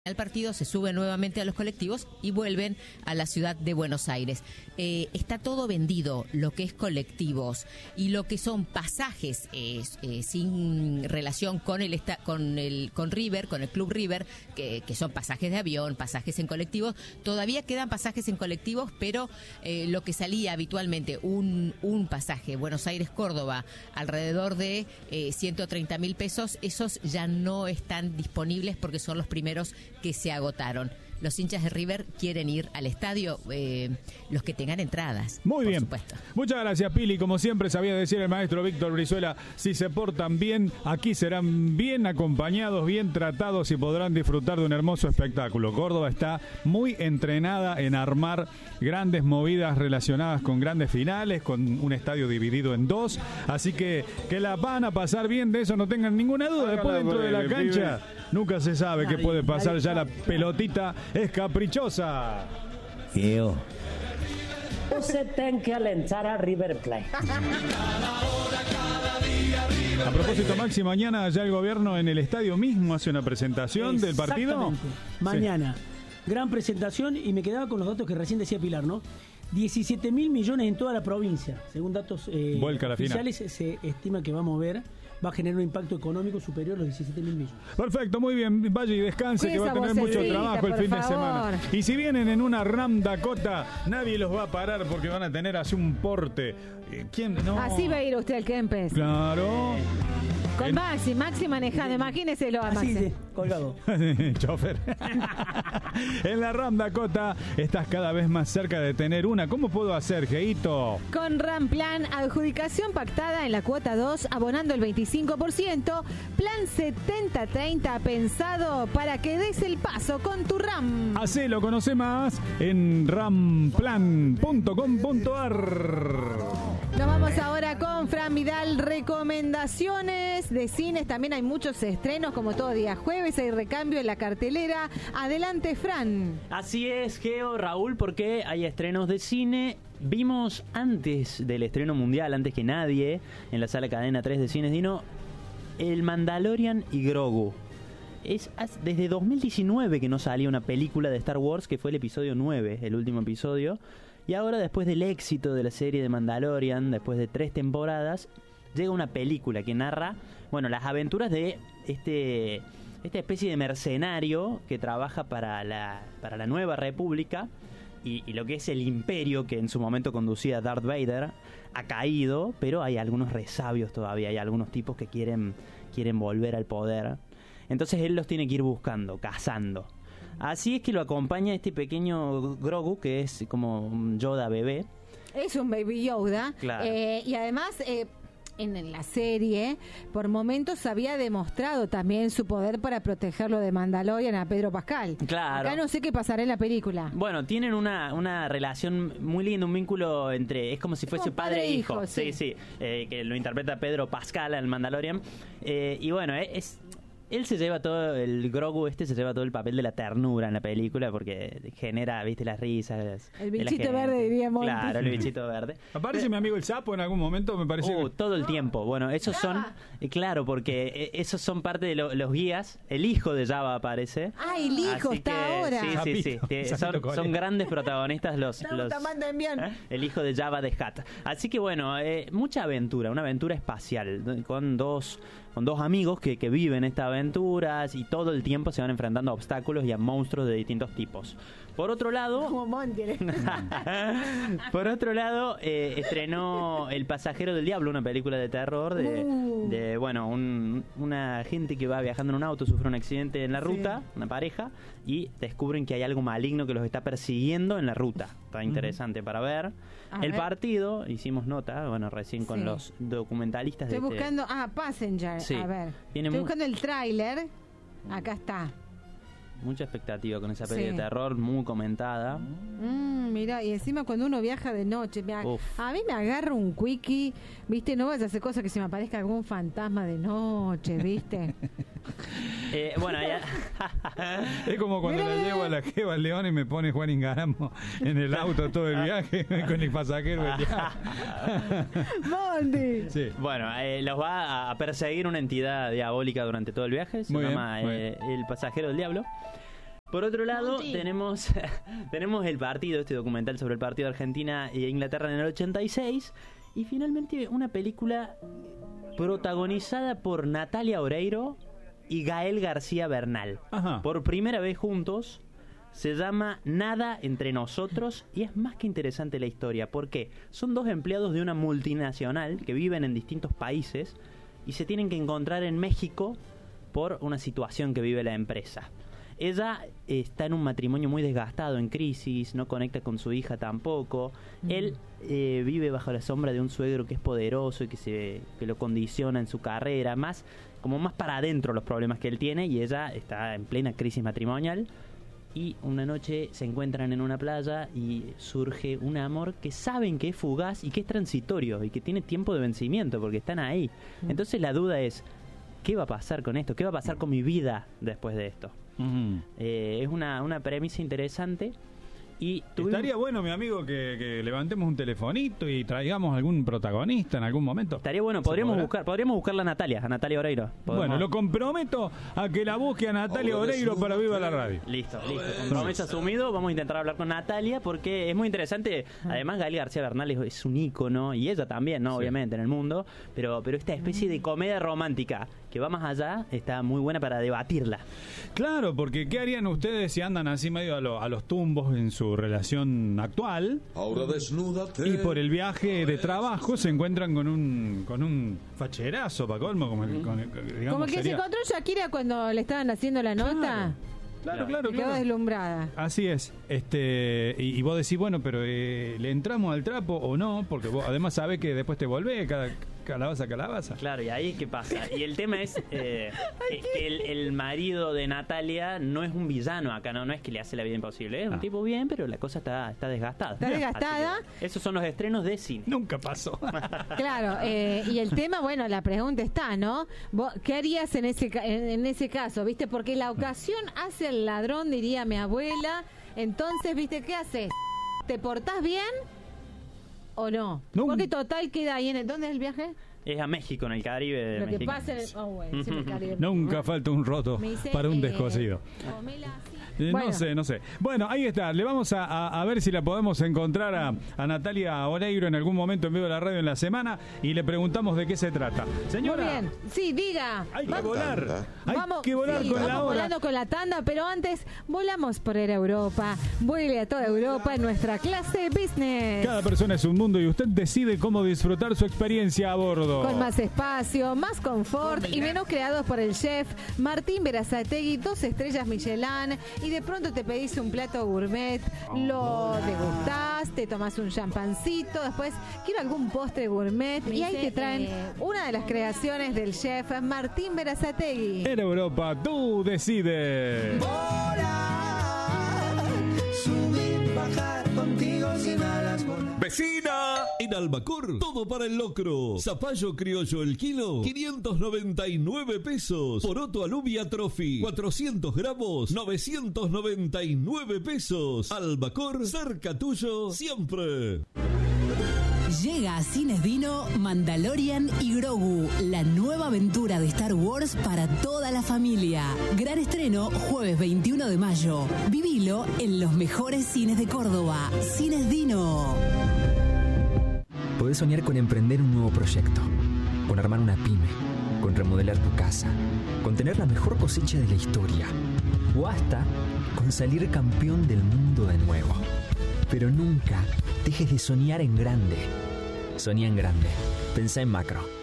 El partido se sube nuevamente a los colectivos y vuelven a la ciudad de Buenos Aires. Está todo vendido, lo que es colectivos y lo que son pasajes sin relación con con River, con el Club River, que son pasajes de avión, pasajes en colectivos. Todavía quedan pasajes en colectivos, pero lo que salía habitualmente, un pasaje Buenos Aires-Córdoba, alrededor de 130.000 pesos, esos ya no están disponibles porque son los primeros que se agotaron. Los hinchas de River quieren ir al estadio, los que tengan entradas. Muy bien. Supuesto. Muchas gracias, Pili. Como siempre sabía decir el maestro Víctor Brizuela, si se portan bien, aquí serán bien acompañados, bien tratados y podrán disfrutar de un hermoso espectáculo. Córdoba está muy entrenada en armar grandes movidas relacionadas con grandes finales, con un estadio dividido en dos. Así que la van a pasar bien, de eso no tengan ninguna duda. Después dentro de la cancha nunca se sabe qué puede pasar. Ya la pelotita es caprichosa. Yo. Você tem que alentar a River Plate. A propósito, Maxi, mañana ya el gobierno en el estadio mismo hace una presentación del partido. Mañana. Sí. Gran presentación, y me quedaba con los datos que recién decía Pilar, ¿no? 17.000 millones en toda la provincia. Según datos oficiales, se estima que va a mover, va a generar un impacto económico superior a los 17.000 millones. Perfecto, muy bien. Vaya y descanse, que va a tener mucho trabajo el fin de semana. Y si vienen en una Ram Dakota, nadie los va a parar porque van a tener así un porte. ¿Quién? No. Así va a ir usted al Kempes. Claro. Con Maxi manejando, imagínese lo a Maxi. Así, colgado. Chofer. En la Ram Dakota estás cada vez más cerca de tener una. ¿Cómo puedo hacer, Geito? Con Ram Plan, adjudicación pactada en la cuota 2, abonando el 25%. Plan 70-30, pensado para que des el paso con tu Ram. Hacelo, conoce más en ramplan.com.ar. Nos vamos ahora con Fran Vidal, recomendaciones de cines. También hay muchos estrenos, como todo día jueves, hay recambio en la cartelera. Adelante, Fran. Así es, Geo, Raúl, porque hay estrenos de cine. Vimos antes del estreno mundial, antes que nadie, en la sala Cadena 3 de Cines Dino, El Mandalorian y Grogu. Es desde 2019 que no salía una película de Star Wars, que fue el episodio 9, el último episodio. Y ahora, después del éxito de la serie de Mandalorian, después de 3 temporadas, llega una película que narra, bueno, las aventuras de esta especie de mercenario que trabaja para la Nueva República y lo que es el imperio que en su momento conducía Darth Vader ha caído, pero hay algunos resabios todavía, hay algunos tipos que quieren volver al poder. Entonces él los tiene que ir buscando, cazando. Así es que lo acompaña este pequeño Grogu, que es como un Yoda bebé. Es un baby Yoda. Claro. Y además, en la serie, por momentos había demostrado también su poder para protegerlo de Mandalorian a Pedro Pascal. Claro. Acá no sé qué pasará en la película. Bueno, tienen una relación muy linda, un vínculo entre... Es como si fuese padre e hijo. Sí. Que lo interpreta Pedro Pascal al Mandalorian. Y bueno, él se lleva todo, el Grogu se lleva todo el papel de la ternura en la película porque genera, viste, las risas. El bichito verde, diríamos. Claro, el bichito verde. ¿Aparece mi amigo el sapo en algún momento? Me parece. Todo el tiempo. Bueno, esos son, claro, porque esos son parte de los guías. El hijo de Jabba aparece. Ah, el hijo está ahora. Sí. Son grandes protagonistas los el hijo de Jabba the Hutt. Así que bueno, mucha aventura, una aventura espacial con dos amigos que viven esta aventura y todo el tiempo se van enfrentando a obstáculos y a monstruos de distintos tipos. Por otro lado, estrenó El Pasajero del Diablo, una película de terror de una gente que va viajando en un auto, sufre un accidente en la ruta, una pareja, y descubren que hay algo maligno que los está persiguiendo en la ruta. Está interesante para ver. Partido, hicimos nota, recién con los documentalistas. Estoy buscando, Passenger, sí. A ver. Estoy buscando el tráiler. Acá está. Mucha expectativa con esa peli de terror, muy comentada. Mira, y encima cuando uno viaja de noche, a mí me agarra un quickie, ¿viste? No vayas a hacer cosas que se me aparezca algún fantasma de noche, ¿viste? Es como cuando la llevo a la Jeva al León y me pone Juan Ingaramo en el auto todo el viaje con el pasajero del viaje. ¡Mondi! Sí. Bueno, los va a perseguir una entidad diabólica durante todo el viaje. Se llama El Pasajero del Diablo. Por otro lado, tenemos el partido, este documental sobre el partido de Argentina e Inglaterra en el 86. Y finalmente una película protagonizada por Natalia Oreiro y Gael García Bernal. Ajá. Por primera vez juntos. Se llama Nada entre nosotros y es más que interesante la historia. ¿Por qué? Son dos empleados de una multinacional que viven en distintos países y se tienen que encontrar en México por una situación que vive la empresa. Ella está en un matrimonio muy desgastado, en crisis, no conecta con su hija tampoco. Él vive bajo la sombra de un suegro que es poderoso y que lo condiciona en su carrera, más para adentro los problemas que él tiene, y ella está en plena crisis matrimonial. Y una noche se encuentran en una playa y surge un amor que saben que es fugaz y que es transitorio y que tiene tiempo de vencimiento porque están ahí. Entonces la duda es, ¿qué va a pasar con esto? ¿Qué va a pasar con mi vida después de esto? Es una premisa interesante. Y estaría bueno, mi amigo, que levantemos un telefonito y traigamos algún protagonista en algún momento. Estaría bueno, podríamos buscarla a Natalia Oreiro. Bueno, lo comprometo a que la busque a Natalia Oreiro para Viva la Radio. Listo. Compromiso asumido. Vamos a intentar hablar con Natalia porque es muy interesante. Además, Gael García Bernal es un ícono, y ella también, ¿no? Sí. Obviamente, en el mundo. Pero esta especie de comedia romántica que va más allá está muy buena para debatirla. Claro, porque ¿qué harían ustedes si andan así medio a los tumbos en su relación actual? Ahora desnúdate. Y por el viaje de trabajo se encuentran con un facherazo, para colmo, como que se encontró Shakira cuando le estaban haciendo la nota. Claro. Quedó deslumbrada. Así es. Y vos decís, bueno, pero ¿le entramos al trapo o no? Porque vos además sabés que después te volvés calabaza. Claro, y ahí ¿qué pasa? Y el tema es que el marido de Natalia no es un villano acá, no es que le hace la vida imposible. Es un tipo bien, pero la cosa está desgastada. Está desgastada. Esos son los estrenos de cine. Nunca pasó. Claro, y el tema, bueno, la pregunta está, ¿no? ¿Vos qué harías en ese caso? ¿Viste? Porque la ocasión hace el ladrón, diría mi abuela. Entonces, ¿viste? ¿Qué haces? ¿Te portás bien o no? Porque total queda ahí ¿dónde es el viaje? Es a México, en el Caribe. Lo que pasa en el Caribe. Nunca falta un roto para un descosido. No sé. Bueno, ahí está. Le vamos a ver si la podemos encontrar a Natalia Oreiro en algún momento en Vivo de la Radio en la semana y le preguntamos de qué se trata. Señora. Muy bien. Sí, diga. Hay que volar. Hay que volar con la hora. Vamos volando con la tanda, pero antes volamos por Europa. Vuele a toda Europa en nuestra clase business. Cada persona es un mundo y usted decide cómo disfrutar su experiencia a bordo. Con más espacio, más confort y menús creados por el chef Martín Berazategui, 2 estrellas Michelin, y de pronto te pedís un plato gourmet, lo degustás, te tomás un champancito, después quiero algún postre gourmet y ahí te traen una de las creaciones del chef Martín Berazategui. En Europa, tú decides. Volar, subir, bajar contigo sin alas. ¡Vecina! En Albacor, todo para el locro. Zapallo criollo el kilo, 599 pesos. Poroto alubia trophy, 400 gramos, 999 pesos. Albacor, cerca tuyo, siempre. Llega a Cines Dino Mandalorian y Grogu, la nueva aventura de Star Wars para toda la familia. Gran estreno jueves 21 de mayo. Vivilo en los mejores cines de Córdoba. Cines Dino. Podés soñar con emprender un nuevo proyecto, con armar una pyme, con remodelar tu casa, con tener la mejor cosecha de la historia, o hasta con salir campeón del mundo de nuevo. Pero nunca dejes de soñar en grande. Soñá en grande. Pensá en macro.